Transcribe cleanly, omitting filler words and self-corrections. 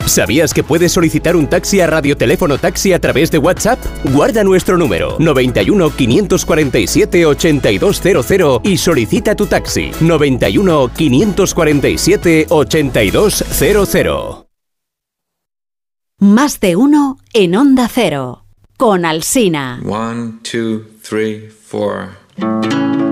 ¿Sabías que puedes solicitar un taxi a Radioteléfono Taxi a través de WhatsApp? Guarda nuestro número 91 547 8200 y solicita tu taxi 91 547 8200. Más de uno en Onda Cero con Alsina. 1, 2, 3, 4.